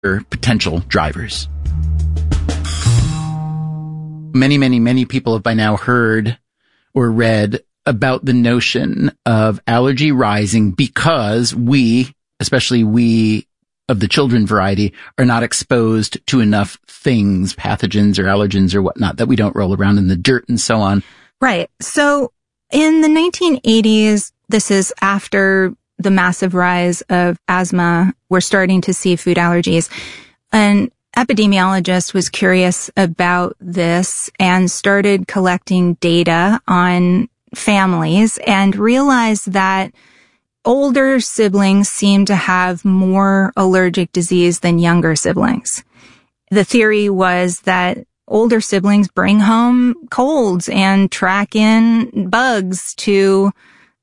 potential drivers. Many people have by now heard or read about the notion of allergy rising because we, especially we of the children variety, are not exposed to enough things, pathogens or allergens or whatnot, that we don't roll around in the dirt and so on. Right. So in the 1980s, this is after the massive rise of asthma, we're starting to see food allergies. An epidemiologist was curious about this and started collecting data on families and realized that older siblings seem to have more allergic disease than younger siblings. The theory was that older siblings bring home colds and track in bugs to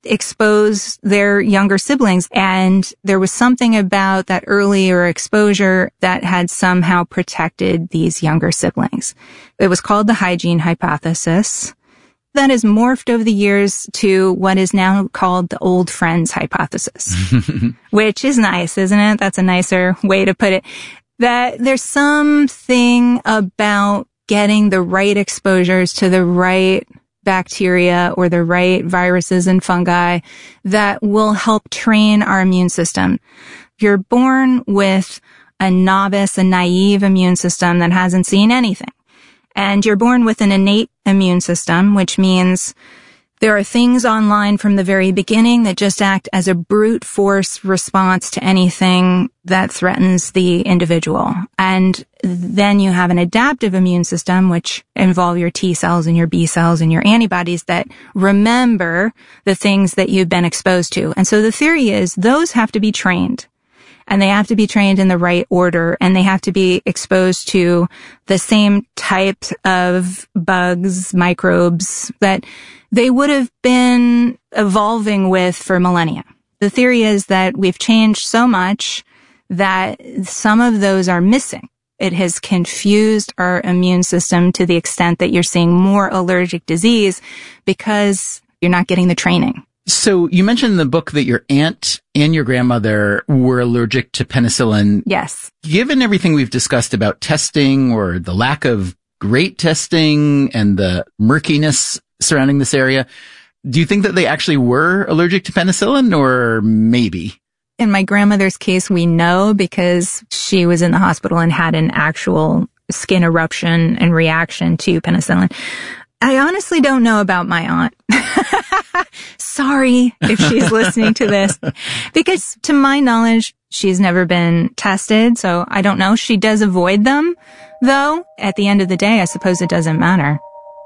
expose their younger siblings. And there was something about that earlier exposure that had somehow protected these younger siblings. It was called the hygiene hypothesis. That has morphed over the years to what is now called the old friends hypothesis, which is nice, isn't it? That's a nicer way to put it. That there's something about getting the right exposures to the right bacteria or the right viruses and fungi that will help train our immune system. You're born with a novice, a naive immune system that hasn't seen anything. And you're born with an innate immune system, which means there are things online from the very beginning that just act as a brute force response to anything that threatens the individual. And then you have an adaptive immune system, which involve your T cells and your B cells and your antibodies that remember the things that you've been exposed to. And so the theory is those have to be trained. And they have to be trained in the right order, and they have to be exposed to the same types of bugs, microbes that they would have been evolving with for millennia. The theory is that we've changed so much that some of those are missing. It has confused our immune system to the extent that you're seeing more allergic disease because you're not getting the training. So you mentioned in the book that your aunt and your grandmother were allergic to penicillin. Yes. Given everything we've discussed about testing or the lack of great testing and the murkiness surrounding this area, do you think that they actually were allergic to penicillin, or maybe? In my grandmother's case, we know because she was in the hospital and had an actual skin eruption and reaction to penicillin. I honestly don't know about my aunt. Sorry if she's listening to this, because to my knowledge, she's never been tested. So I don't know. She does avoid them, though. At the end of the day, I suppose it doesn't matter.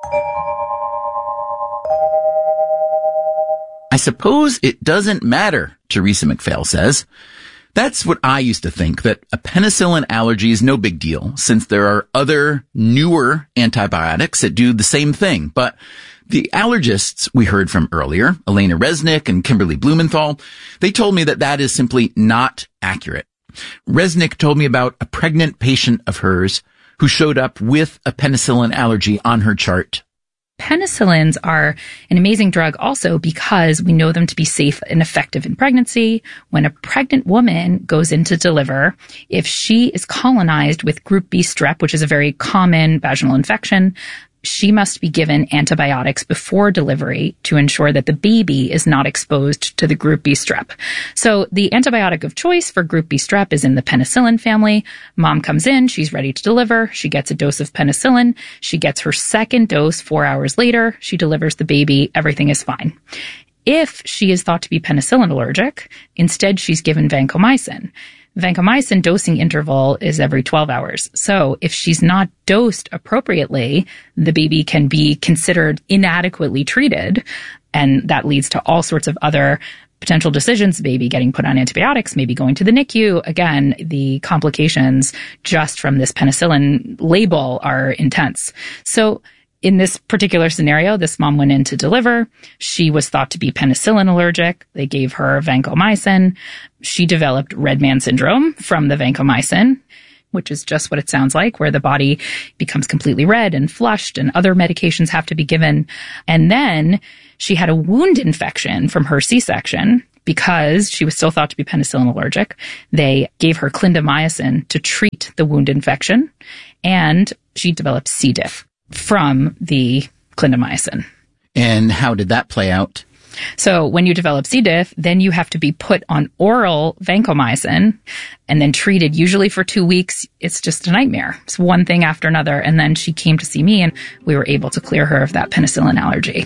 I suppose it doesn't matter, Teresa McPhail says. That's what I used to think, that a penicillin allergy is no big deal, since there are other, newer antibiotics that do the same thing. But the allergists we heard from earlier, Elena Resnick and Kimberly Blumenthal, they told me that that is simply not accurate. Resnick told me about a pregnant patient of hers who showed up with a penicillin allergy on her chart. Penicillins are an amazing drug also because we know them to be safe and effective in pregnancy. When a pregnant woman goes in to deliver, if she is colonized with group B strep, which is a very common vaginal infection, she must be given antibiotics before delivery to ensure that the baby is not exposed to the group B strep. So the antibiotic of choice for group B strep is in the penicillin family. Mom comes in, she's ready to deliver. She gets a dose of penicillin. She gets her second dose 4 hours later. She delivers the baby. Everything is fine. If she is thought to be penicillin allergic, instead she's given vancomycin. Vancomycin dosing interval is every 12 hours. So if she's not dosed appropriately, the baby can be considered inadequately treated. And that leads to all sorts of other potential decisions, the baby getting put on antibiotics, maybe going to the NICU. Again, the complications just from this penicillin label are intense. So in this particular scenario, this mom went in to deliver. She was thought to be penicillin allergic. They gave her vancomycin. She developed red man syndrome from the vancomycin, which is just what it sounds like, where the body becomes completely red and flushed and other medications have to be given. And then she had a wound infection from her C-section. because she was still thought to be penicillin allergic, they gave her clindamycin to treat the wound infection, and she developed C. diff from the clindamycin. And how did that play out? So when you develop C. diff, then you have to be put on oral vancomycin and then treated usually for 2 weeks. It's just a nightmare. It's one thing after another. And then she came to see me and we were able to clear her of that penicillin allergy.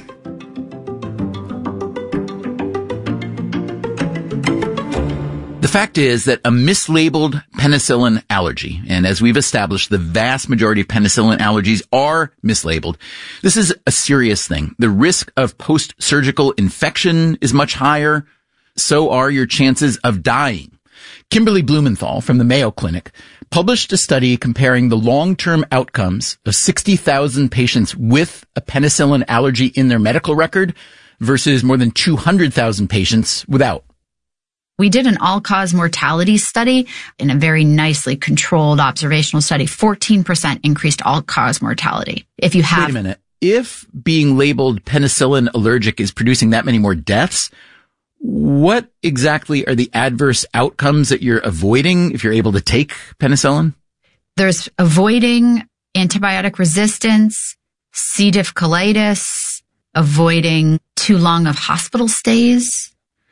The fact is that a mislabeled penicillin allergy, and as we've established, the vast majority of penicillin allergies are mislabeled. This is a serious thing. The risk of post-surgical infection is much higher. So are your chances of dying. Kimberly Blumenthal from the Mayo Clinic published a study comparing the long-term outcomes of 60,000 patients with a penicillin allergy in their medical record versus more than 200,000 patients without. We did an all-cause mortality study in a very nicely controlled observational study. 14% increased all-cause mortality. If you have... Wait a minute. If being labeled penicillin allergic is producing that many more deaths, what exactly are the adverse outcomes that you're avoiding if you're able to take penicillin? There's avoiding antibiotic resistance, C. diff colitis, avoiding too long of hospital stays,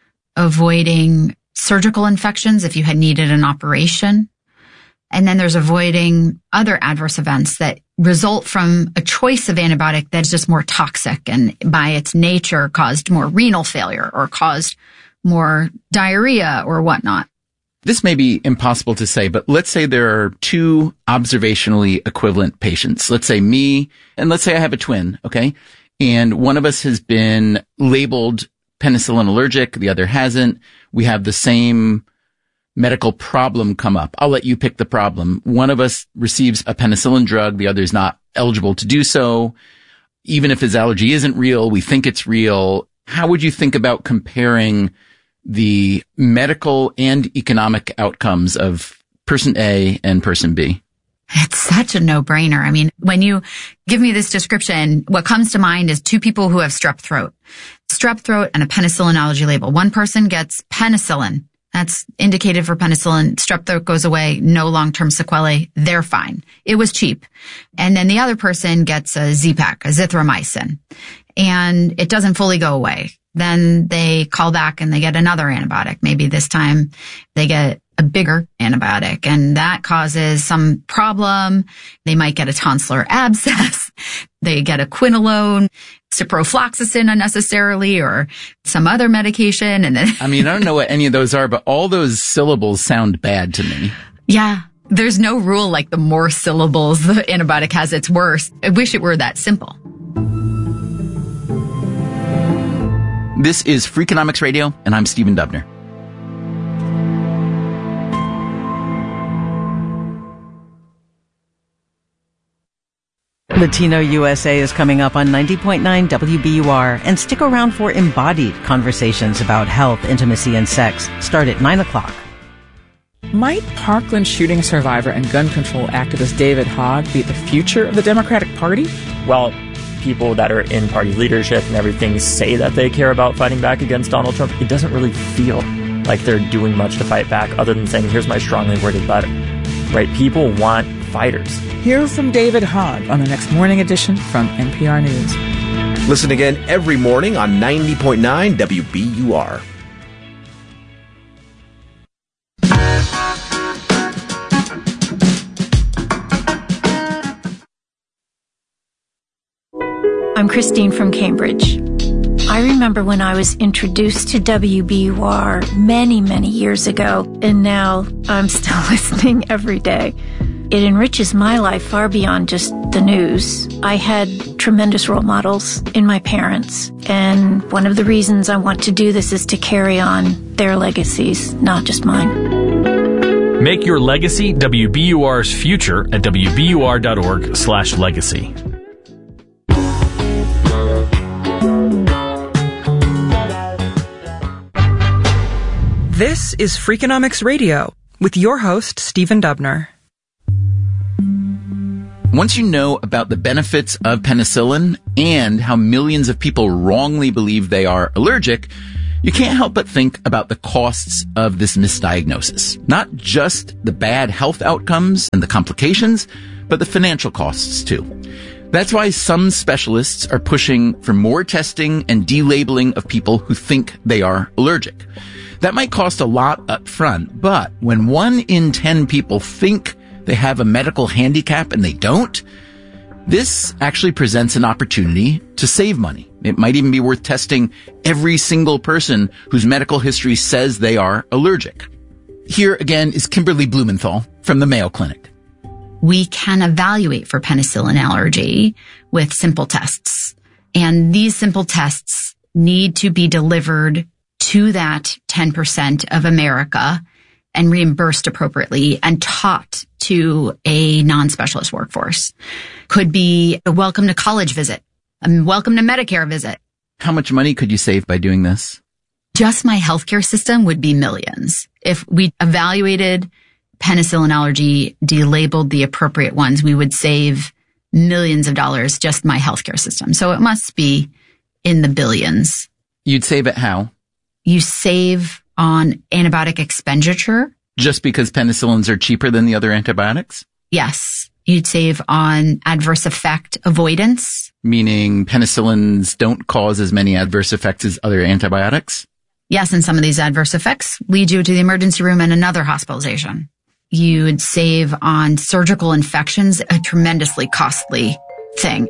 avoiding surgical infections if you had needed an operation. And then there's avoiding other adverse events that result from a choice of antibiotic that's just more toxic and by its nature caused more renal failure or caused more diarrhea or whatnot. This may be impossible to say, but let's say there are two observationally equivalent patients. Let's say me, and let's say I have a twin, okay? And one of us has been labeled penicillin allergic, the other hasn't. We have the same medical problem come up. I'll let you pick the problem. One of us receives a penicillin drug, the other is not eligible to do so. Even if his allergy isn't real, we think it's real. How would you think about comparing the medical and economic outcomes of person A and person B? It's such a no-brainer. I mean, when you give me this description, what comes to mind is two people who have strep throat and a penicillin allergy label. One person gets penicillin. That's indicated for penicillin. Strep throat goes away, no long-term sequelae. They're fine. It was cheap. And then the other person gets a Z-Pak, a zithromycin, and it doesn't fully go away. Then they call back and they get another antibiotic. Maybe this time they get a bigger antibiotic, and that causes some problem. They might get a tonsillar abscess. They get a quinolone, ciprofloxacin unnecessarily, or some other medication. And then I mean, I don't know what any of those are, but all those syllables sound bad to me. Yeah. There's no rule like the more syllables the antibiotic has, it's worse. I wish it were that simple. This is Freakonomics Radio, and I'm Stephen Dubner. Latino USA is coming up on 90.9 WBUR, and stick around for embodied conversations about health, intimacy, and sex. Start at 9 o'clock. Might Parkland shooting survivor and gun control activist David Hogg be the future of the Democratic Party? Well, people that are in party leadership and everything say that they care about fighting back against Donald Trump. It doesn't really feel like they're doing much to fight back other than saying, here's my strongly worded letter. Right? People want fighters. Hear from David Hogg on the next morning edition from NPR News. Listen again every morning on 90.9 WBUR. I'm Christine from Cambridge. I remember when I was introduced to WBUR many, many years ago, and now I'm still listening every day. It enriches my life far beyond just the news. I had tremendous role models in my parents, and one of the reasons I want to do this is to carry on their legacies, not just mine. Make your legacy WBUR's future at WBUR.org/legacy. This is Freakonomics Radio with your host, Stephen Dubner. Once you know about the benefits of penicillin and how millions of people wrongly believe they are allergic, You can't help but think about the costs of this misdiagnosis. Not just the bad health outcomes and the complications, but the financial costs too. That's why some specialists are pushing for more testing and delabeling of people who think they are allergic. That might cost a lot up front, but when 1 in 10 people think they have a medical handicap and they don't, this actually presents an opportunity to save money. It might even be worth testing every single person whose medical history says they are allergic. Here again is Kimberly Blumenthal from the Mayo Clinic. We can evaluate for penicillin allergy with simple tests. And these simple tests need to be delivered to that 10% of America and reimbursed appropriately and taught to a non-specialist workforce. Could be a welcome to college visit, a welcome to Medicare visit. How much money could you save by doing this? Just my healthcare system would be millions. If we evaluated penicillin allergy, delabeled the appropriate ones, we would save millions of dollars, just my healthcare system. So it must be in the billions. You'd save it how? You save on antibiotic expenditure. Just because penicillins are cheaper than the other antibiotics? Yes. You'd save on adverse effect avoidance. Meaning penicillins don't cause as many adverse effects as other antibiotics? Yes, and some of these adverse effects lead you to the emergency room and another hospitalization. You would save on surgical infections, a tremendously costly thing.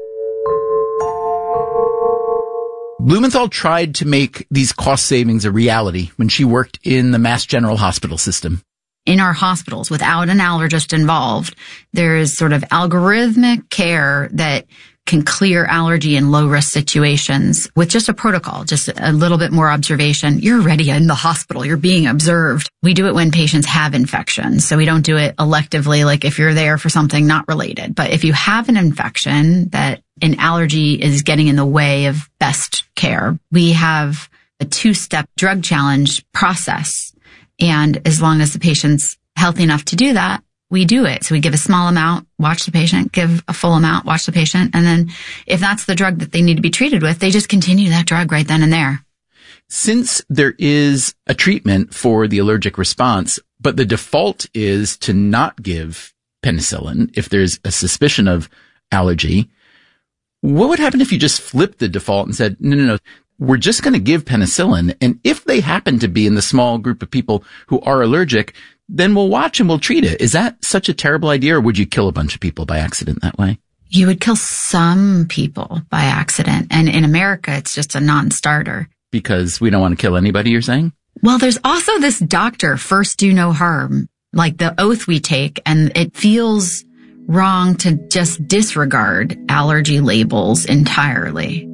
Blumenthal tried to make these cost savings a reality when she worked in the Mass General Hospital system. In our hospitals, without an allergist involved, there is sort of algorithmic care that can clear allergy in low-risk situations with just a protocol, just a little bit more observation. You're already in the hospital. You're being observed. We do it when patients have infections, so we don't do it electively, like if you're there for something not related. But if you have an infection that an allergy is getting in the way of best care, we have a 2-step drug challenge process. And as long as the patient's healthy enough to do that, we do it. So we give a small amount, watch the patient, give a full amount, watch the patient. And then if that's the drug that they need to be treated with, they just continue that drug right then and there. Since there is a treatment for the allergic response, but the default is to not give penicillin if there's a suspicion of allergy, what would happen if you just flipped the default and said, no, we're just going to give penicillin. And if they happen to be in the small group of people who are allergic, then we'll watch and we'll treat it. Is that such a terrible idea, or would you kill a bunch of people by accident that way? You would kill some people by accident. And in America, it's just a non-starter. Because we don't want to kill anybody, you're saying? Well, there's also this doctor, first do no harm, like the oath we take. And it feels wrong to just disregard allergy labels entirely.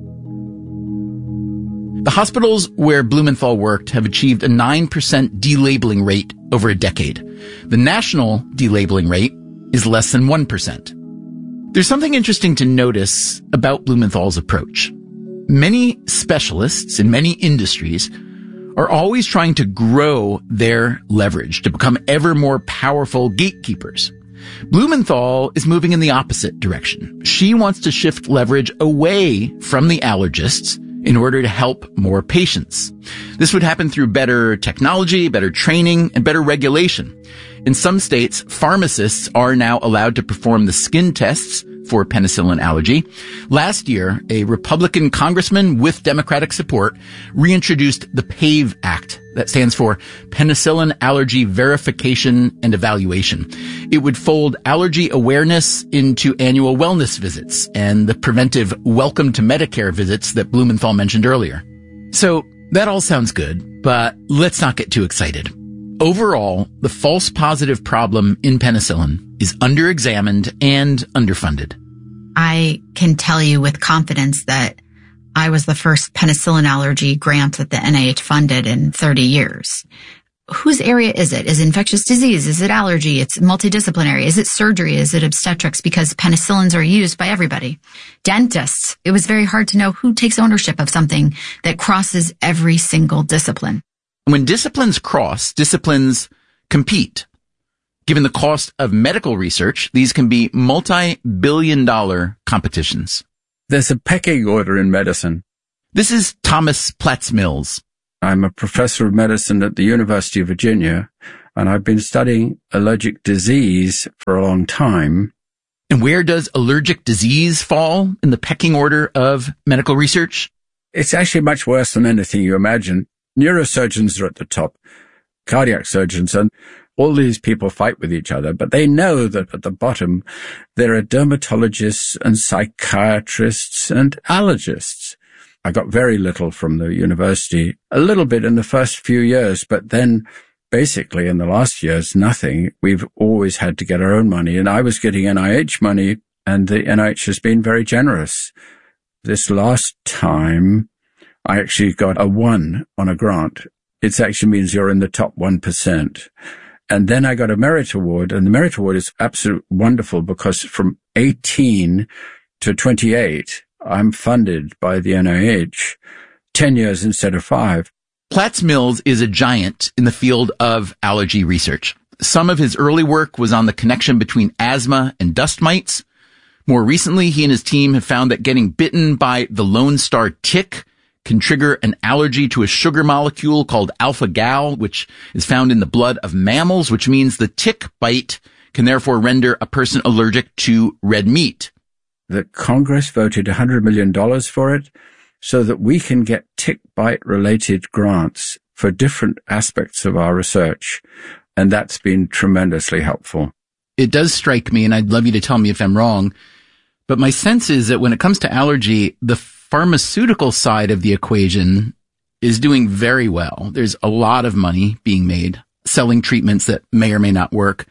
The hospitals where Blumenthal worked have achieved a 9% delabeling rate over a decade. The national delabeling rate is less than 1%. There's something interesting to notice about Blumenthal's approach. Many specialists in many industries are always trying to grow their leverage to become ever more powerful gatekeepers. Blumenthal is moving in the opposite direction. She wants to shift leverage away from the allergists in order to help more patients. This would happen through better technology, better training, and better regulation. In some states, pharmacists are now allowed to perform the skin tests for penicillin allergy. Last year, a Republican congressman with Democratic support reintroduced the PAVE Act. That stands for Penicillin Allergy Verification and Evaluation. It would fold allergy awareness into annual wellness visits and the preventive Welcome to Medicare visits that Blumenthal mentioned earlier. So that all sounds good, but let's not get too excited. Overall, the false positive problem in penicillin is underexamined and underfunded. I can tell you with confidence that I was the first penicillin allergy grant that the NIH funded in 30 years. Whose area is it? Is it infectious disease? Is it allergy? It's multidisciplinary. Is it surgery? Is it obstetrics? Because penicillins are used by everybody. Dentists. It was very hard to know who takes ownership of something that crosses every single discipline. When disciplines cross, disciplines compete. Given the cost of medical research, these can be multi-billion-dollar competitions. There's a pecking order in medicine. This is Thomas Platts Mills. I'm a professor of medicine at the University of Virginia, and I've been studying allergic disease for a long time. And where does allergic disease fall in the pecking order of medical research? It's actually much worse than anything you imagine. Neurosurgeons are at the top, cardiac surgeons, and all these people fight with each other, but they know that at the bottom there are dermatologists and psychiatrists and allergists. I got very little from the university, a little bit in the first few years, but then basically in the last years, nothing. We've always had to get our own money, and I was getting NIH money, and the NIH has been very generous. This last time, I actually got a 1 on a grant. It actually means you're in the top 1%. And then I got a merit award, and the merit award is absolutely wonderful because from 18 to 28, I'm funded by the NIH 10 years instead of 5. Platts Mills is a giant in the field of allergy research. Some of his early work was on the connection between asthma and dust mites. More recently, he and his team have found that getting bitten by the Lone Star tick can trigger an allergy to a sugar molecule called alpha-gal, which is found in the blood of mammals, which means the tick bite can therefore render a person allergic to red meat. The Congress voted $100 million for it so that we can get tick bite-related grants for different aspects of our research, and that's been tremendously helpful. It does strike me, and I'd love you to tell me if I'm wrong, but my sense is that when it comes to allergy, the pharmaceutical side of the equation is doing very well. There's a lot of money being made selling treatments that may or may not work.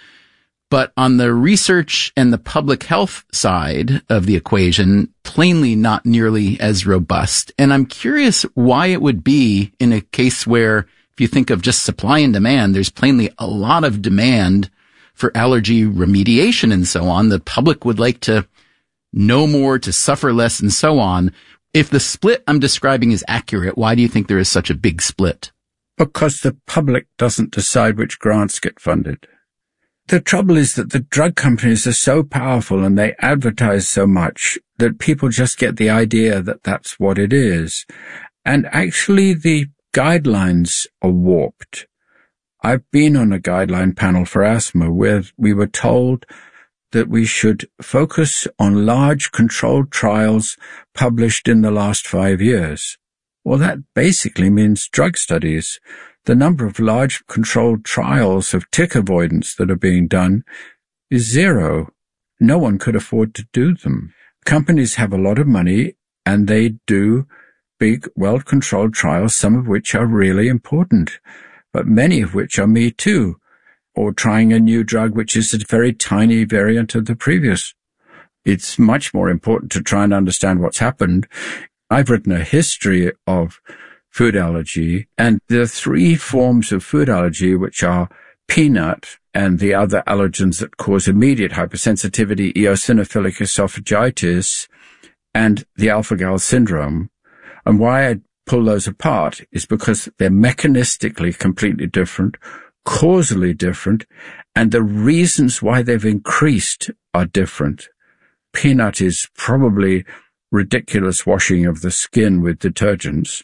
But on the research and the public health side of the equation, plainly not nearly as robust. And I'm curious why it would be in a case where, if you think of just supply and demand, there's plainly a lot of demand for allergy remediation and so on. The public would like to know more, to suffer less, and so on. If the split I'm describing is accurate, why do you think there is such a big split? Because the public doesn't decide which grants get funded. The trouble is that the drug companies are so powerful and they advertise so much that people just get the idea that that's what it is. And actually the guidelines are warped. I've been on a guideline panel for asthma where we were told that we should focus on large controlled trials published in the last 5 years. Well, that basically means drug studies. The number of large controlled trials of tick avoidance that are being done is 0. No one could afford to do them. Companies have a lot of money and they do big, well-controlled trials, some of which are really important, but many of which are me too, or trying a new drug which is a very tiny variant of the previous. It's much more important to try and understand what's happened. I've written a history of food allergy, and there are 3 forms of food allergy, which are peanut and the other allergens that cause immediate hypersensitivity, eosinophilic esophagitis, and the alpha-gal syndrome. And why I pull those apart is because they're mechanistically completely different, causally different, and the reasons why they've increased are different. Peanut is probably ridiculous washing of the skin with detergents.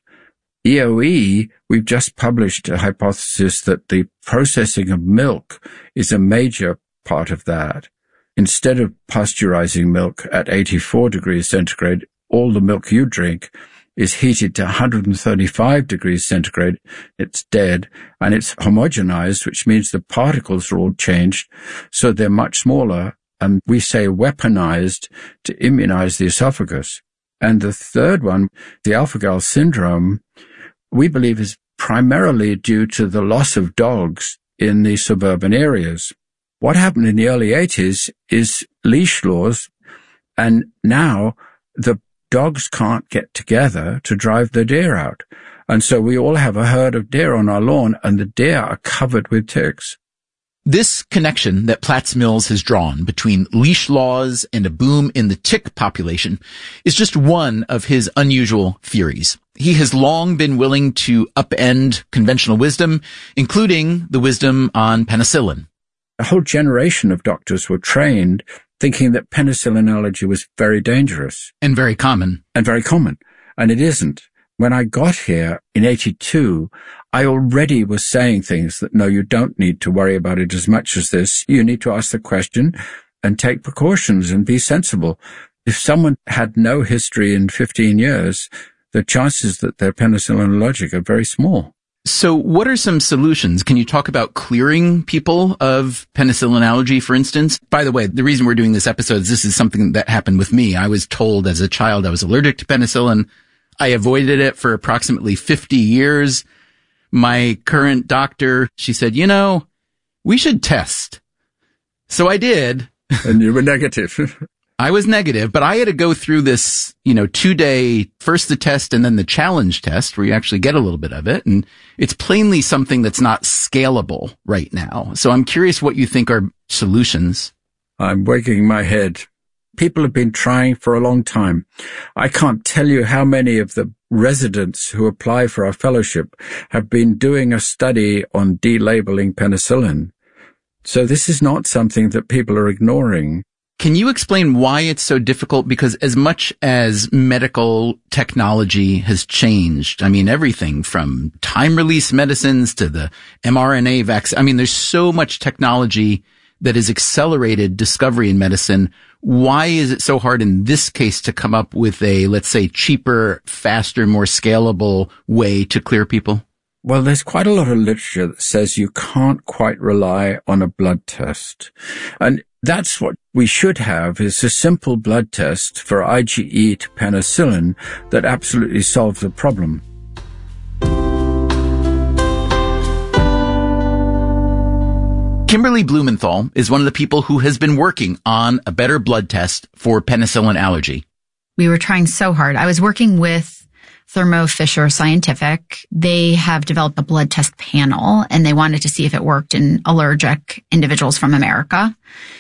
EOE, we've just published a hypothesis that the processing of milk is a major part of that. Instead of pasteurizing milk at 84 degrees centigrade, all the milk you drink is heated to 135 degrees centigrade. It's dead, and it's homogenized, which means the particles are all changed, so they're much smaller, and we say weaponized to immunize the esophagus. And the third one, the alpha-gal syndrome, we believe is primarily due to the loss of dogs in the suburban areas. What happened in the early 80s is leash laws, and now the dogs can't get together to drive the deer out. And so we all have a herd of deer on our lawn, and the deer are covered with ticks. This connection that Platts Mills has drawn between leash laws and a boom in the tick population is just one of his unusual theories. He has long been willing to upend conventional wisdom, including the wisdom on penicillin. A whole generation of doctors were trained thinking that penicillin allergy was very dangerous. And very common. And very common. And it isn't. When I got here in 82, I already was saying things that, no, you don't need to worry about it as much as this. You need to ask the question and take precautions and be sensible. If someone had no history in 15 years, the chances that they're penicillin allergic are very small. So what are some solutions? Can you talk about clearing people of penicillin allergy, for instance? By the way, the reason we're doing this episode is this is something that happened with me. I was told as a child I was allergic to penicillin. I avoided it for approximately 50 years. My current doctor, she said, we should test. So I did. And you were negative. I was negative, but I had to go through this, 2-day, first the test and then the challenge test where you actually get a little bit of it. And it's plainly something that's not scalable right now. So I'm curious what you think are solutions. I'm wagging my head. People have been trying for a long time. I can't tell you how many of the residents who apply for our fellowship have been doing a study on delabeling penicillin. So this is not something that people are ignoring. Can you explain why it's so difficult? Because as much as medical technology has changed, everything from time-release medicines to the mRNA vaccine, there's so much technology that has accelerated discovery in medicine. Why is it so hard in this case to come up with a, let's say, cheaper, faster, more scalable way to clear people? Well, there's quite a lot of literature that says you can't quite rely on a blood test. And that's what we should have, is a simple blood test for IgE to penicillin that absolutely solves the problem. Kimberly Blumenthal is one of the people who has been working on a better blood test for penicillin allergy. We were trying so hard. I was working with Thermo Fisher Scientific. They have developed a blood test panel, and they wanted to see if it worked in allergic individuals from America.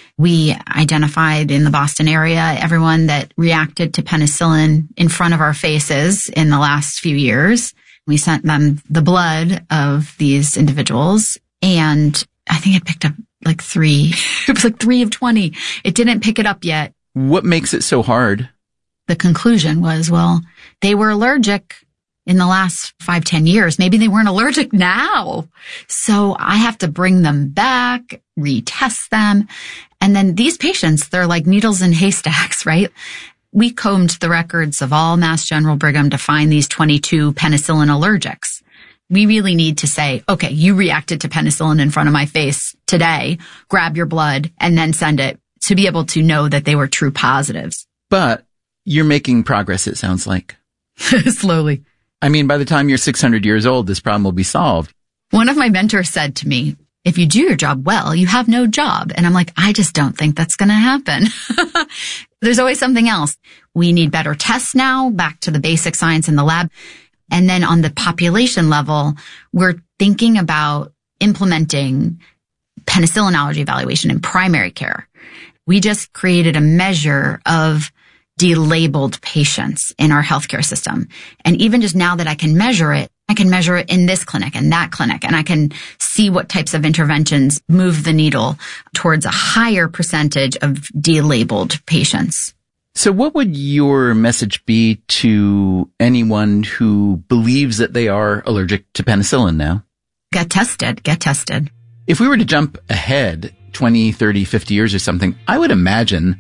We identified in the Boston area everyone that reacted to penicillin in front of our faces in the last few years. We sent them the blood of these individuals, and I think it picked up like 3. It was like 3 of 20. It didn't pick it up yet. What makes it so hard? The conclusion was, they were allergic in the last 5-10 years. Maybe they weren't allergic now. So I have to bring them back, retest them. And then these patients, they're like needles in haystacks, right? We combed the records of all Mass General Brigham to find these 22 penicillin allergics. We really need to say, okay, you reacted to penicillin in front of my face today, grab your blood, and then send it to be able to know that they were true positives. But you're making progress, it sounds like. Slowly. By the time you're 600 years old, this problem will be solved. One of my mentors said to me, if you do your job well, you have no job. And I'm like, I just don't think that's going to happen. There's always something else. We need better tests now, back to the basic science in the lab. And then on the population level, we're thinking about implementing penicillin allergy evaluation in primary care. We just created a measure of delabeled patients in our healthcare system. And even just now that I can measure it in this clinic and that clinic, and I can see what types of interventions move the needle towards a higher percentage of delabeled patients. So what would your message be to anyone who believes that they are allergic to penicillin now? Get tested. If we were to jump ahead 20, 30, 50 years or something, I would imagine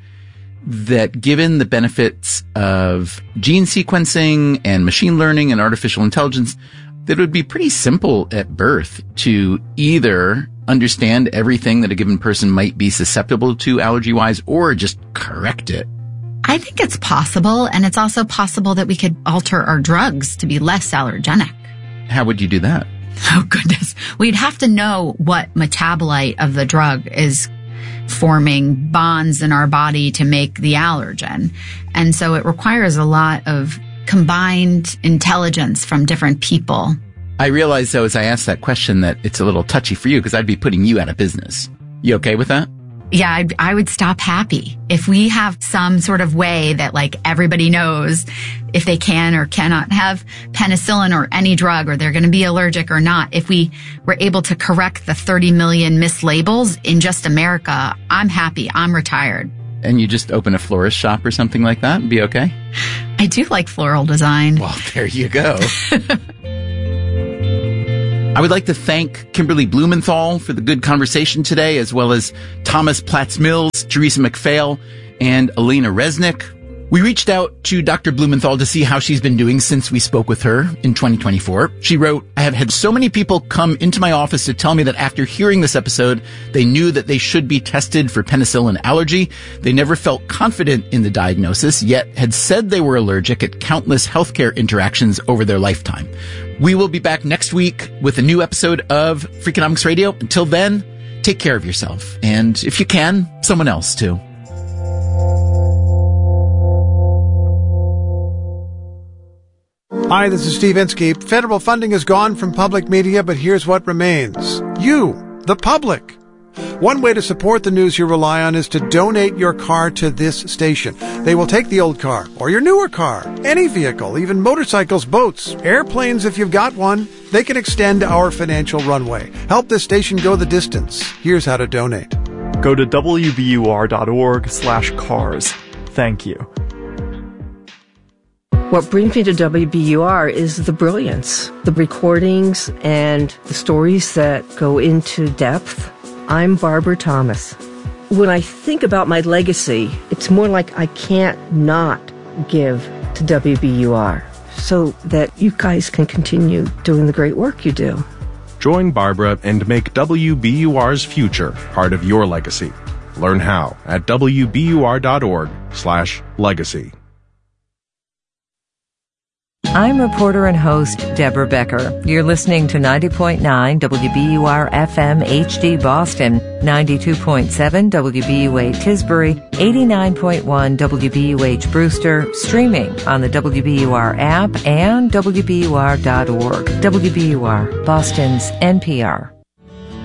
that given the benefits of gene sequencing and machine learning and artificial intelligence, that it would be pretty simple at birth to either understand everything that a given person might be susceptible to allergy-wise or just correct it. I think it's possible, and it's also possible that we could alter our drugs to be less allergenic. How would you do that? Oh, goodness. We'd have to know what metabolite of the drug is forming bonds in our body to make the allergen. And so it requires a lot of combined intelligence from different people. I realize, though, as I ask that question, that it's a little touchy for you because I'd be putting you out of business. You okay with that? Yeah, I would stop happy. If we have some sort of way that like everybody knows if they can or cannot have penicillin or any drug, or they're going to be allergic or not, if we were able to correct the 30 million mislabels in just America, I'm happy. I'm retired. And you just open a florist shop or something like that and be okay? I do like floral design. Well, there you go. I would like to thank Kimberly Blumenthal for the good conversation today, as well as Thomas Platts-Mills, Teresa McPhail, and Elena Resnick. We reached out to Dr. Blumenthal to see how she's been doing since we spoke with her in 2024. She wrote, I have had so many people come into my office to tell me that after hearing this episode, they knew that they should be tested for penicillin allergy. They never felt confident in the diagnosis, yet had said they were allergic at countless healthcare interactions over their lifetime. We will be back next week with a new episode of Freakonomics Radio. Until then, take care of yourself. And if you can, someone else too. Hi, this is Steve Inskeep. Federal funding is gone from public media, but here's what remains. You, the public. One way to support the news you rely on is to donate your car to this station. They will take the old car, or your newer car, any vehicle, even motorcycles, boats, airplanes if you've got one. They can extend our financial runway. Help this station go the distance. Here's how to donate. Go to wbur.org/cars. Thank you. What brings me to WBUR is the brilliance, the recordings, and the stories that go into depth. I'm Barbara Thomas. When I think about my legacy, it's more like I can't not give to WBUR so that you guys can continue doing the great work you do. Join Barbara and make WBUR's future part of your legacy. Learn how at wbur.org/legacy. I'm reporter and host Deborah Becker. You're listening to 90.9 WBUR FM HD Boston, 92.7 WBUA Tisbury, 89.1 WBUH Brewster, streaming on the WBUR app and WBUR.org. WBUR, Boston's NPR.